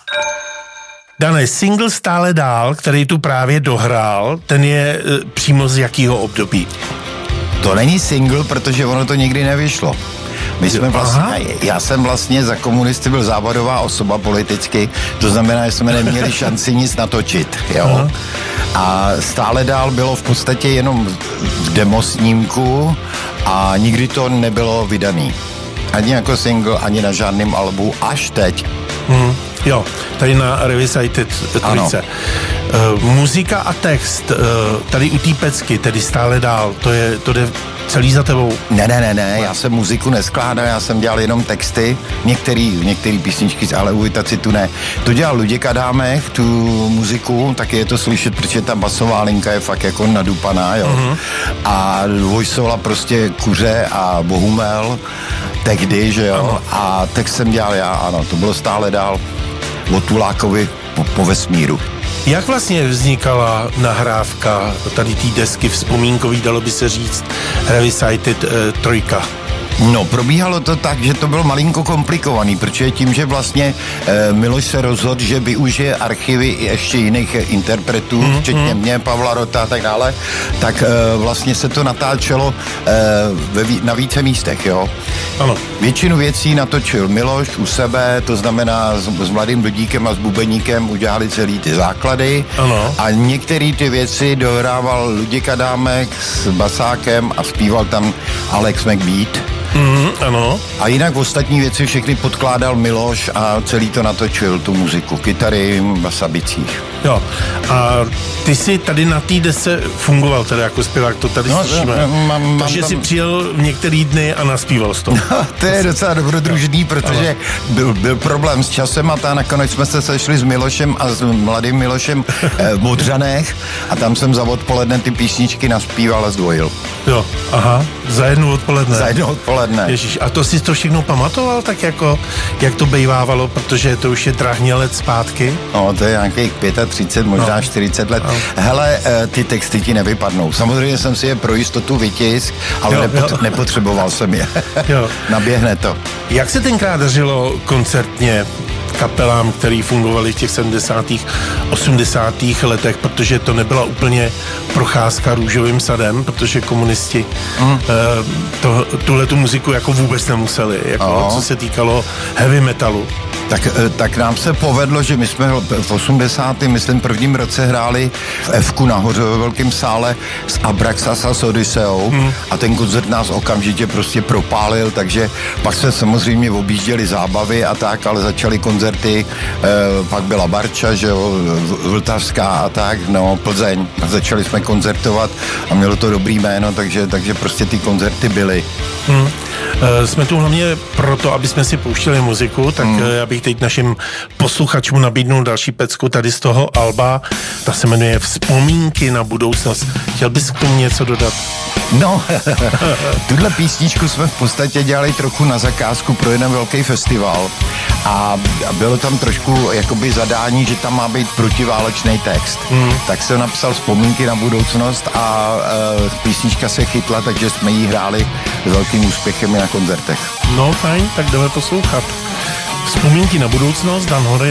Dane, single Stále dál, který tu právě dohrál, ten je přímo z jakého období? To není single, protože ono to nikdy nevyšlo. My jsme vlastně, já jsem vlastně za komunisty byl závadová osoba politicky, to znamená, že jsme neměli šanci nic natočit, jo. Aha. A Stále dál bylo v podstatě jenom v demosnímku a nikdy to nebylo vydaný. Ani jako single, ani na žádném albu, až teď. Jo, tady na Revisited 3. Muzika a text, tady u té pecky, tedy Stále dál, to jde celý za tebou? Ne, já jsem muziku neskládal, já jsem dělal jenom texty, některý písničky, ale u Vitacitu ne. To dělal Luděk Adámek, tu muziku, taky je to slyšet, protože ta basová linka je fakt jako nadupaná, jo. Uh-huh. A voiceovala prostě Kuře a Bohumel, tehdy, že jo. Ano. A text jsem dělal já, ano, to bylo Stále dál od Tulákovi po vesmíru. Jak vlastně vznikala nahrávka tady té desky vzpomínkový, dalo by se říct, Revisited 3? No, probíhalo to tak, že to bylo malinko komplikovaný, protože tím, že vlastně Miloš se rozhodl, že využije archivy i ještě jiných interpretů, včetně mě, Pavla Rota a tak dále, tak vlastně se to natáčelo na více místech, jo. Ano. Většinu věcí natočil Miloš u sebe, to znamená s Mladým Dudíkem a s Bubeníkem udělali celý ty základy. Ano. A některé ty věci dohrával Luděk Adámek s basákem a zpíval tam Alex McBeat. Ano. A jinak ostatní věci všechny podkládal Miloš a celý to natočil, tu muziku, kytary, basa, bicích. Jo, a ty jsi tady na té desce fungoval teda jako zpěvák, to tady slyšíme. Takže jsi přijel v některý dny a naspíval z toho. No, to je docela dobrodružný, protože byl problém s časem a nakonec jsme se sešli s Milošem a s Mladým Milošem v Modřanech a tam jsem za odpoledne ty písničky naspíval a zdvojil. Jo, aha, za jednu odpoledne. Za jednu odpoledne. Ježíš, a to jsi to všechno pamatoval tak jako, jak to bejvávalo, protože to už je trahně let zpátky? No, to je nějakých 35, možná 40 let. Hele, ty texty ti nevypadnou. Samozřejmě jsem si je pro jistotu vytisk, ale nepotřeboval jsem je. Naběhne to. Jak se tenkrát dařilo koncertně kapelám, který fungovaly v těch 70. 80. letech, protože to nebyla úplně procházka růžovým sadem, protože komunisti tuhletu muziku jako vůbec nemuseli, jako co se týkalo heavy metalu. Tak nám se povedlo, že my jsme v 80. myslím prvním roce hráli v F-ku nahoře ve velkém sále s Abraxas a s Odysseou a ten koncert nás okamžitě prostě propálil, takže pak jsme samozřejmě objížděli zábavy a tak, ale začaly koncerty, pak byla Barča, že jo, Vltavská a tak, no, Plzeň. A začali jsme koncertovat a mělo to dobrý jméno, takže prostě ty koncerty byly. Jsme tu hlavně proto, aby jsme si pouštěli muziku, tak já bych teď našim posluchačům nabídnul další pecku tady z toho alba. Ta se jmenuje Vzpomínky na budoucnost. Chtěl bys k tomu něco dodat? No, tuhle písničku jsme v podstatě dělali trochu na zakázku pro jeden velký festival a bylo tam trošku jakoby zadání, že tam má být protiválečný text. Tak jsem napsal Vzpomínky na budoucnost a písnička se chytla, takže jsme ji hráli s velkým úspěchem i na koncertech. No fajn, tak jdeme poslouchat. Vzpomínky na budoucnost, Dan Horej